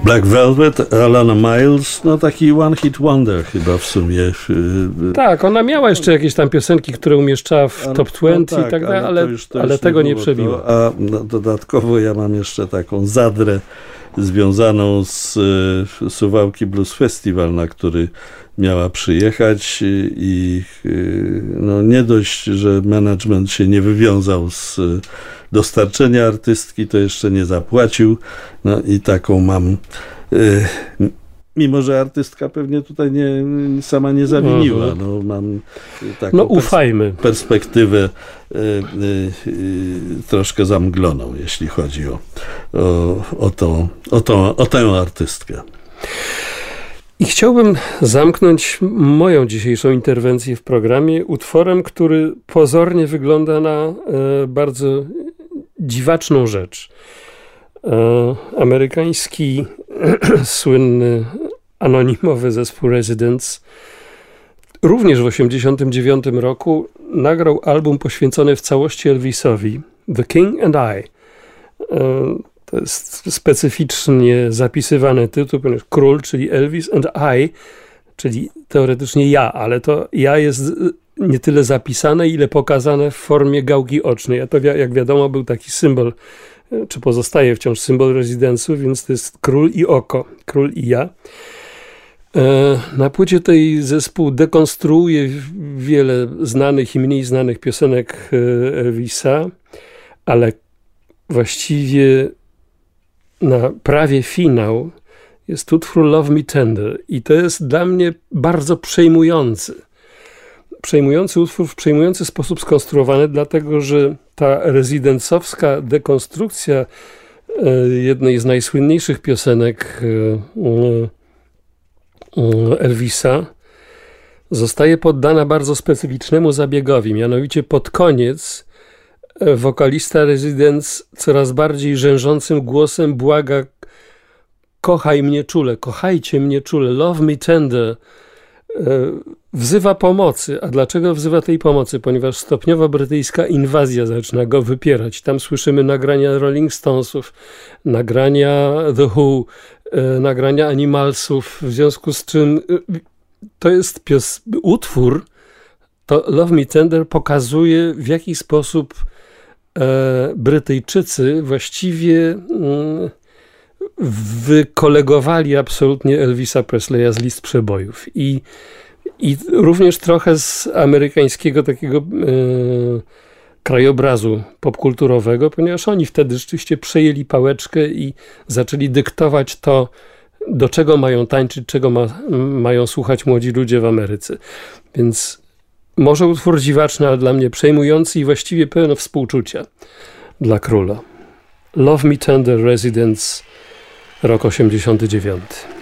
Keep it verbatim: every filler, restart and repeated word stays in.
Black Velvet, Alana Miles, no taki one hit wonder chyba w sumie. Tak, ona miała jeszcze jakieś tam piosenki, które umieszczała w ale, top dwadzieścia no tak, i tak dalej, ale, ale, to już, to ale już tego nie, nie przebiło. To, a no, dodatkowo ja mam jeszcze taką zadrę związaną z y, Suwałki Blues Festival, na który miała przyjechać i y, no nie dość, że management się nie wywiązał z y, dostarczenia artystki, to jeszcze nie zapłacił. No i taką mam, y, mimo że artystka pewnie tutaj nie, sama nie zawiniła. Mhm. No, mam taką No ufajmy. Pers- perspektywę y, y, y, troszkę zamgloną, jeśli chodzi o, o, o, tą, o, tą, o tę artystkę. I chciałbym zamknąć moją dzisiejszą interwencję w programie utworem, który pozornie wygląda na e, bardzo dziwaczną rzecz. E, amerykański słynny anonimowy zespół Residents również w osiemdziesiątym dziewiątym roku nagrał album poświęcony w całości Elvisowi, The King and I. E, To jest specyficznie zapisywany tytuł, ponieważ król, czyli Elvis, and I, czyli teoretycznie ja, ale to ja jest nie tyle zapisane, ile pokazane w formie gałki ocznej. A to, jak wiadomo, był taki symbol, czy pozostaje wciąż symbol rezydensu, więc to jest król i oko, król i ja. Na płycie tej zespół dekonstruuje wiele znanych i mniej znanych piosenek Elvisa, ale właściwie na prawie finał jest utwór Love Me Tender i to jest dla mnie bardzo przejmujący. Przejmujący utwór w przejmujący sposób skonstruowany, dlatego że ta rezydencowska dekonstrukcja jednej z najsłynniejszych piosenek Elvisa zostaje poddana bardzo specyficznemu zabiegowi, mianowicie pod koniec wokalista Residents coraz bardziej rzężącym głosem błaga: kochaj mnie czule, kochajcie mnie czule, love me tender. Wzywa pomocy. A dlaczego wzywa tej pomocy? Ponieważ stopniowo brytyjska inwazja zaczyna go wypierać. Tam słyszymy nagrania Rolling Stonesów, nagrania The Who, nagrania Animalsów, w związku z czym to jest pios- utwór, to Love Me Tender pokazuje, w jaki sposób e, Brytyjczycy właściwie mm, wykolegowali absolutnie Elvisa Presleya z list przebojów. I, i również trochę z amerykańskiego takiego e, krajobrazu popkulturowego, ponieważ oni wtedy rzeczywiście przejęli pałeczkę i zaczęli dyktować to, do czego mają tańczyć, czego ma, mają słuchać młodzi ludzie w Ameryce. Więc może utwór dziwaczny, ale dla mnie przejmujący i właściwie pełen współczucia dla króla. Love Me Tender, Residents, rok osiemdziesiąty dziewiąty.